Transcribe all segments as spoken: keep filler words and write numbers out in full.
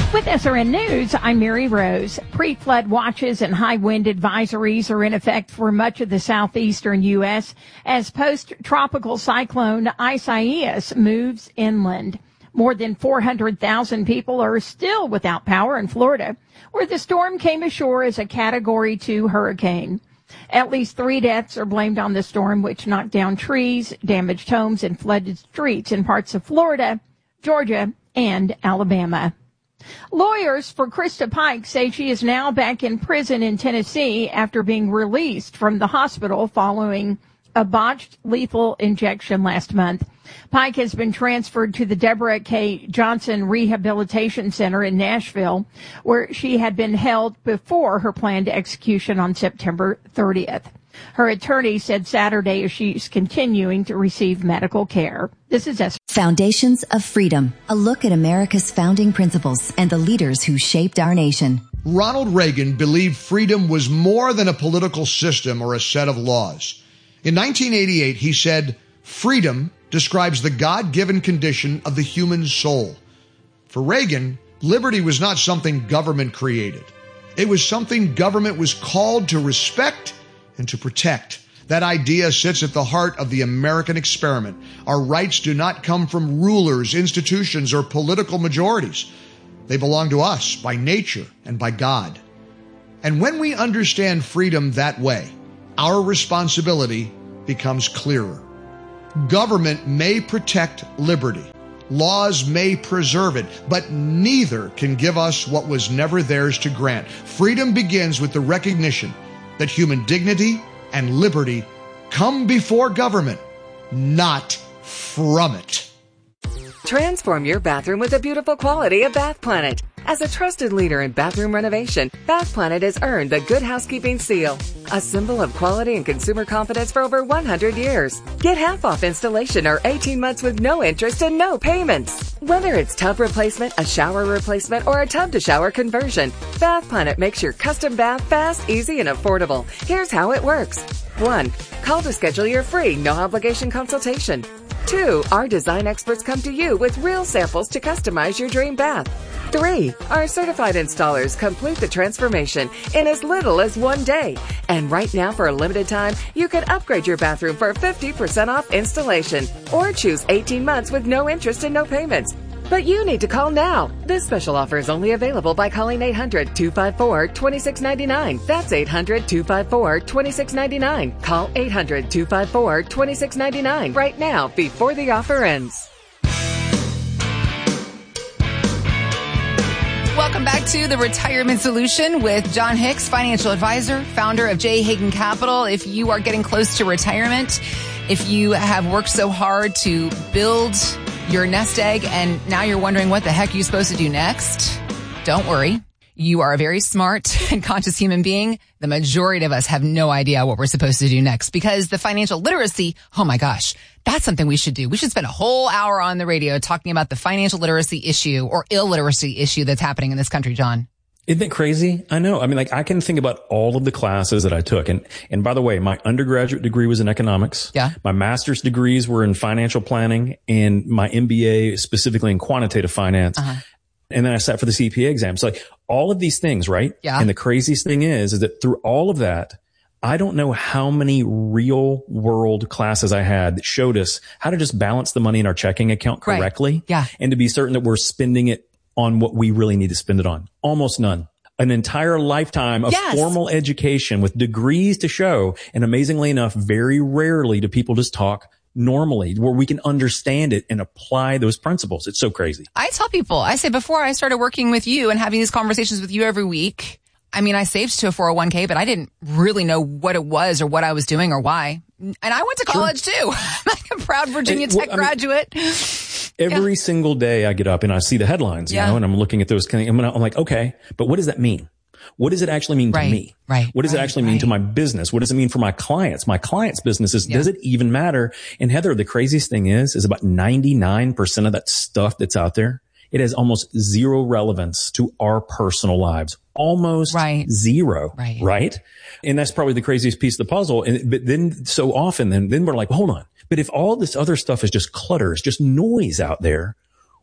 With S R N News, I'm Mary Rose. Pre-flood watches and high wind advisories are in effect for much of the southeastern U S as post-tropical cyclone Isaias moves inland. More than four hundred thousand people are still without power in Florida, where the storm came ashore as a Category two hurricane. At least three deaths are blamed on the storm, which knocked down trees, damaged homes, and flooded streets in parts of Florida, Georgia, and Alabama. Lawyers for Krista Pike say she is now back in prison in Tennessee after being released from the hospital following a botched lethal injection last month. Pike has been transferred to the Deborah K. Johnson Rehabilitation Center in Nashville, where she had been held before her planned execution on September thirtieth. Her attorney said Saturday she's continuing to receive medical care. This is S. Foundations of Freedom, a look at America's founding principles and the leaders who shaped our nation. Ronald Reagan believed freedom was more than a political system or a set of laws. In nineteen eighty-eight, he said, "Freedom describes the God-given condition of the human soul." For Reagan, liberty was not something government created. It was something government was called to respect and to protect. That idea sits at the heart of the American experiment. Our rights do not come from rulers, institutions, or political majorities. They belong to us by nature and by God. And when we understand freedom that way, our responsibility becomes clearer. Government may protect liberty. Laws may preserve it, but neither can give us what was never theirs to grant. Freedom begins with the recognition that human dignity and liberty come before government, not from it. Transform your bathroom with the beautiful quality of Bath Planet. As a trusted leader in bathroom renovation, Bath Planet has earned the Good Housekeeping seal, a symbol of quality and consumer confidence for over one hundred years. Get half off installation or eighteen months with no interest and no payments. Whether it's tub replacement, a shower replacement, or a tub-to-shower conversion, Bath Planet makes your custom bath fast, easy, and affordable. Here's how it works. One, call to schedule your free, no-obligation consultation. Two, our design experts come to you with real samples to customize your dream bath. Three, our certified installers complete the transformation in as little as one day. And right now, for a limited time, you can upgrade your bathroom for fifty percent off installation or choose eighteen months with no interest and no payments. But you need to call now. This special offer is only available by calling eight hundred, two five four, two six nine nine. That's eight hundred, two five four, two six nine nine. Call eight hundred, two five four, two six nine nine right now before the offer ends. Welcome back to The Retirement Solution with John Hicks, financial advisor, founder of J. Hagan Capital. If you are getting close to retirement, if you have worked so hard to build your nest egg and now you're wondering what the heck you're supposed to do next, don't worry. You are a very smart and conscious human being. The majority of us have no idea what we're supposed to do next because the financial literacy, oh my gosh, that's something we should do. We should spend a whole hour on the radio talking about the financial literacy issue or illiteracy issue that's happening in this country, John. Isn't it crazy? I know. I mean, like, I can think about all of the classes that I took. And, and by the way, my undergraduate degree was in economics. Yeah. My master's degrees were in financial planning and my M B A specifically in quantitative finance. Uh-huh. And then I sat for the C P A exam. So like all of these things, right? Yeah. And the craziest thing is, is that through all of that, I don't know how many real world classes I had that showed us how to just balance the money in our checking account correctly. Right. Yeah. And to be certain that we're spending it on what we really need to spend it on. Almost none. An entire lifetime of yes. formal education with degrees to show. And amazingly enough, very rarely do people just talk normally where we can understand it and apply those principles. It's so crazy. I tell people, I say before I started working with you and having these conversations with you every week, I mean, I saved to a four oh one k, but I didn't really know what it was or what I was doing or why. And I went to college sure. too. I'm like a proud Virginia and, well, Tech I graduate. Mean, every yeah. single day I get up and I see the headlines, you yeah. know, and I'm looking at those kind of, I'm like, okay, but what does that mean? What does it actually mean right, to me? Right. What does right, it actually right. mean to my business? What does it mean for my clients? My clients' businesses? Yeah. Does it even matter? And Heather, the craziest thing is, is about ninety-nine percent of that stuff that's out there, it has almost zero relevance to our personal lives. Almost right. zero. Right. Right. And that's probably the craziest piece of the puzzle. And, but then so often then, then we're like, well, hold on. But if all this other stuff is just clutter, it's just noise out there,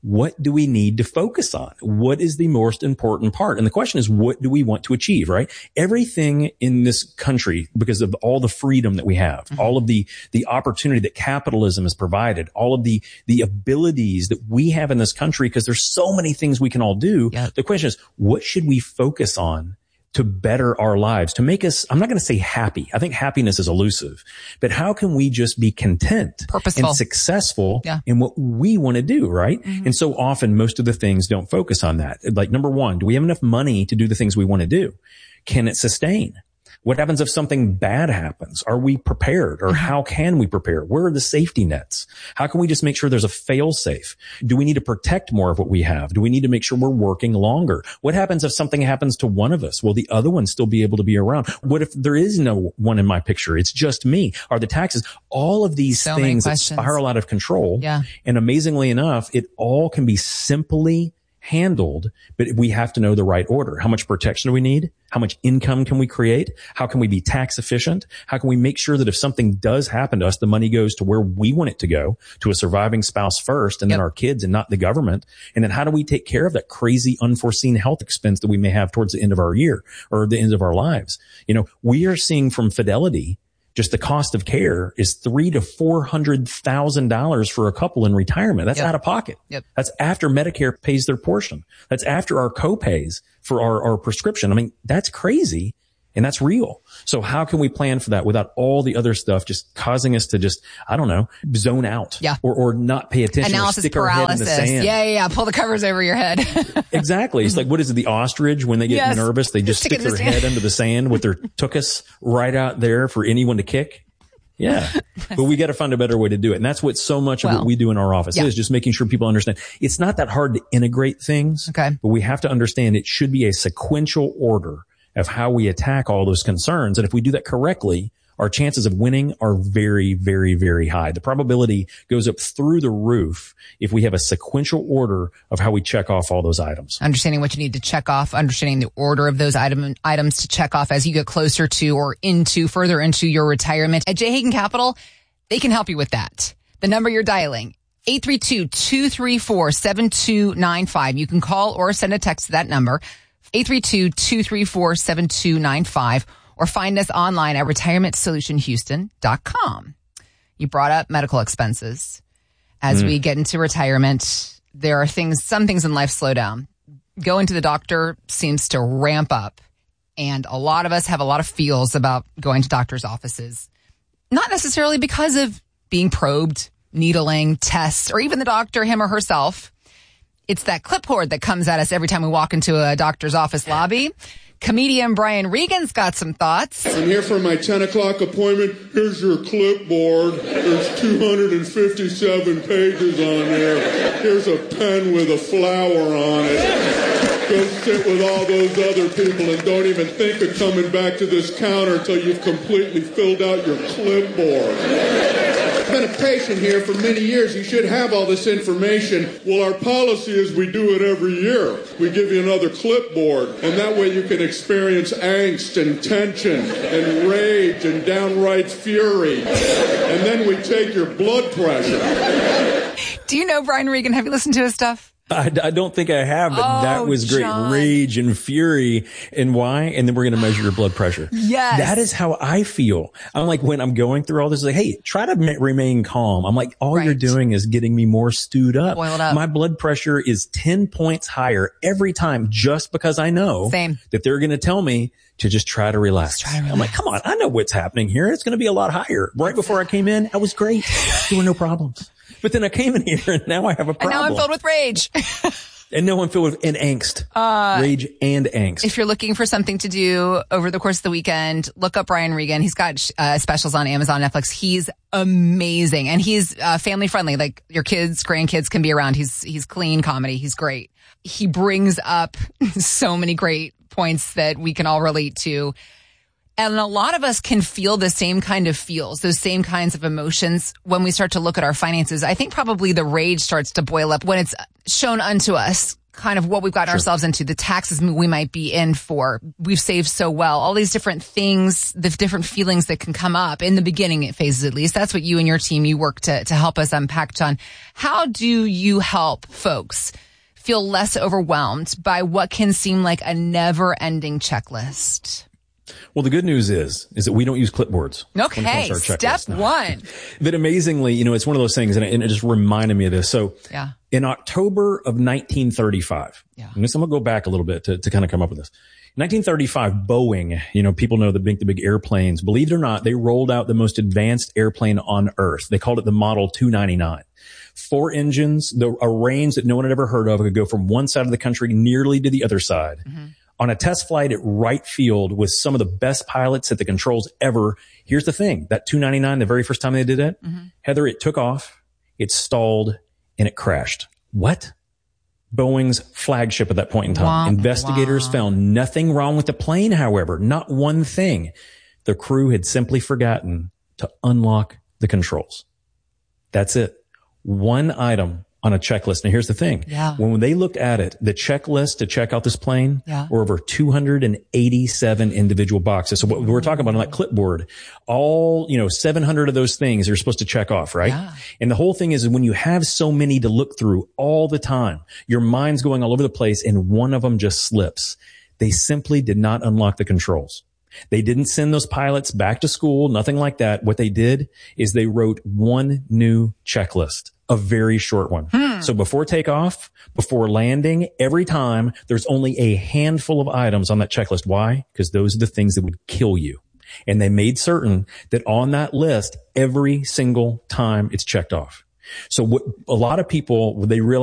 what do we need to focus on? What is the most important part? And the question is, what do we want to achieve, right? Everything in this country, because of all the freedom that we have, mm-hmm. all of the, the opportunity that capitalism has provided, all of the, the abilities that we have in this country, because there's so many things we can all do. Yep. The question is, what should we focus on to better our lives, to make us, I'm not going to say happy. I think happiness is elusive, but how can we just be content Purposeful. and successful yeah. in what we want to do, right? Mm-hmm. And so often most of the things don't focus on that. Like number one, do we have enough money to do the things we want to do? Can it sustain? What happens if something bad happens? Are we prepared, or how can we prepare? Where are the safety nets? How can we just make sure there's a fail safe? Do we need to protect more of what we have? Do we need to make sure we're working longer? What happens if something happens to one of us? Will the other one still be able to be around? What if there is no one in my picture? It's just me. Are the taxes? All of these so things that spiral out of control. Yeah. And amazingly enough, it all can be simply handled, but we have to know the right order. How much protection do we need? How much income can we create? How can we be tax efficient? How can we make sure that if something does happen to us, the money goes to where we want it to go, to a surviving spouse first, and yep. then our kids and not the government? And then how do we take care of that crazy unforeseen health expense that we may have towards the end of our year or the end of our lives? You know, we are seeing from Fidelity, just the cost of care is three to four hundred thousand dollars for a couple in retirement. That's yep. out of pocket. Yep. That's after Medicare pays their portion. That's after our co-pays for our, our prescription. I mean, that's crazy, and that's real. So how can we plan for that without all the other stuff just causing us to just, I don't know, zone out, yeah. or or not pay attention, analysis or stick paralysis. Our head in the sand. Yeah, yeah, yeah. Pull the covers over your head. Exactly. It's like, what is it? The ostrich, when they get yes. nervous, they just stick, stick their head under the sand with their tuchus right out there for anyone to kick. Yeah. But we got to find a better way to do it. And that's what so much well, of what we do in our office yeah. is, just making sure people understand. It's not that hard to integrate things, okay. but we have to understand it should be a sequential order of how we attack all those concerns. And if we do that correctly, our chances of winning are very, very, very high. The probability goes up through the roof if we have a sequential order of how we check off all those items. Understanding what you need to check off, understanding the order of those item, items to check off as you get closer to or into, further into your retirement. At J. Hagan Capital, they can help you with that. The number you're dialing, eight three two, two three four, seven two nine five. You can call or send a text to that number, eight three two, two three four, seven two nine five. Or find us online at retirement solution houston dot com. You brought up medical expenses. As mm. we get into retirement, there are things, some things in life slow down. Going to the doctor seems to ramp up. And a lot of us have a lot of feels about going to doctor's offices. Not necessarily because of being probed, needling, tests, or even the doctor, him or herself. It's that clipboard that comes at us every time we walk into a doctor's office lobby. Comedian Brian Regan's got some thoughts. I'm here for my ten o'clock appointment. Here's your clipboard. There's two hundred fifty-seven pages on there. Here's a pen with a flower on it. Go sit with all those other people and don't even think of coming back to this counter until you've completely filled out your clipboard. I've been a patient here for many years. You should have all this information. Well, our policy is we do it every year. We give you another clipboard, and that way you can experience angst and tension and rage and downright fury. And then we take your blood pressure. Do you know Brian Regan? Have you listened to his stuff? I, I don't think I have, but oh, that was great. John. Rage and fury. And why? And then we're going to measure your blood pressure. Yes. That is how I feel. I'm like, when I'm going through all this, like, hey, try to ma- remain calm. I'm like, all right. you're doing is getting me more stewed up. Boiled up. My blood pressure is ten points higher every time just because I know Same. that they're going to tell me to just try to relax. Try to relax. I'm like, come on, I know what's happening here. It's going to be a lot higher. Right before I came in, I was great. There were no problems. But then I came in here and now I have a problem. And now I'm filled with rage. And no one filled with an angst, uh, rage and angst. If you're looking for something to do over the course of the weekend, look up Brian Regan. He's got uh, specials on Amazon, Netflix. He's amazing. And he's uh, family friendly. Like your kids, grandkids can be around. He's, he's clean comedy. He's great. He brings up so many great points that we can all relate to. And a lot of us can feel the same kind of feels, those same kinds of emotions when we start to look at our finances. I think probably the rage starts to boil up when it's shown unto us kind of what we've gotten Sure. ourselves into, the taxes we might be in for. We've saved so well. All these different things, the different feelings that can come up in the beginning phases, at least. That's what you and your team, you work to, to help us unpack, John. How do you help folks feel less overwhelmed by what can seem like a never-ending checklist? Well, the good news is, is that we don't use clipboards. Okay, when it comes to our step checklist. No. one. But amazingly, you know, it's one of those things, and it, and it just reminded me of this. So Yeah. in October of nineteen thirty-five, Yeah. and this, I'm going to go back a little bit to, to kind of come up with this. nineteen thirty-five, Boeing, you know, people know the big, the big airplanes. Believe it or not, they rolled out the most advanced airplane on earth. They called it the Model two ninety-nine. Four engines, the, a range that no one had ever heard of. It could go from one side of the country nearly to the other side. Mm-hmm. On a test flight at Wright Field with some of the best pilots at the controls ever. Here's the thing, that two ninety-nine, the very first time they did it, mm-hmm. Heather, it took off, it stalled, and it crashed. What? Boeing's flagship at that point in time. Womp, Investigators womp. found nothing wrong with the plane, however, not one thing. The crew had simply forgotten to unlock the controls. That's it. One item on a checklist. Now, here's the thing. Yeah. When they looked at it, the checklist to check out this plane yeah. were over two hundred eighty-seven individual boxes. So what we were talking about on that clipboard, all, you know, seven hundred of those things you're supposed to check off, right? Yeah. And the whole thing is when you have so many to look through all the time, your mind's going all over the place and one of them just slips. They simply did not unlock the controls. They didn't send those pilots back to school, nothing like that. What they did is they wrote one new checklist, a very short one. Hmm. So before takeoff, before landing, every time there's only a handful of items on that checklist. Why? Because those are the things that would kill you. And they made certain that on that list, every single time it's checked off. So what a lot of people, they realize